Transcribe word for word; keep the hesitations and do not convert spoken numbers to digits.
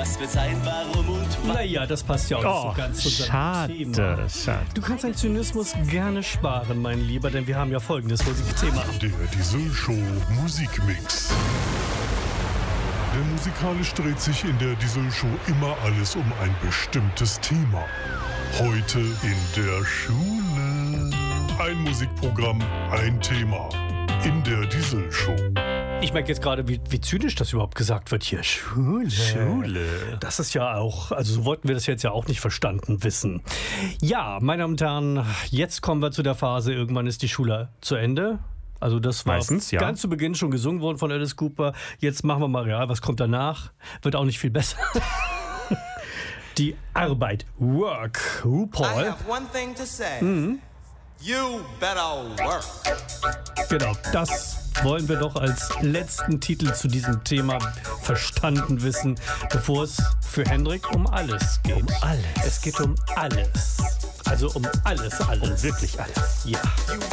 Was wird sein, warum und wann? Naja, das passt ja auch nicht Oh, so ganz zu unserem schade, Thema. schade. Du kannst deinen Zynismus gerne sparen, mein Lieber, denn wir haben ja folgendes Musikthema. Der Diesel Show Musikmix. Denn musikalisch dreht sich in der Diesel Show immer alles um ein bestimmtes Thema. Heute in der Schule. Ein Musikprogramm, ein Thema. In der Diesel Show. Ich merke jetzt gerade, wie, wie zynisch das überhaupt gesagt wird hier. Schule. Schule. Das ist ja auch, also so wollten wir das jetzt ja auch nicht verstanden wissen. Ja, meine Damen und Herren, jetzt kommen wir zu der Phase, irgendwann ist die Schule zu Ende. Also das war Meistens, ja. ganz zu Beginn schon gesungen worden von Alice Cooper. Jetzt machen wir mal real, was kommt danach? Wird auch nicht viel besser. Die Arbeit. Work. Uh, I Paul. have one thing to say. You better work. Genau, das wollen wir doch als letzten Titel zu diesem Thema verstanden wissen, bevor es für Hendrik um alles geht. Um alles. Es geht um alles. Also um alles, alles. Wirklich alles. Ja. You